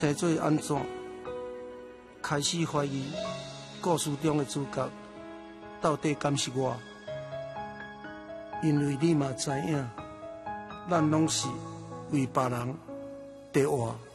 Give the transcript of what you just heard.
生做安怎？开始怀疑故事中的主角到底敢是我？因为你嘛知影，咱拢是为别人在活。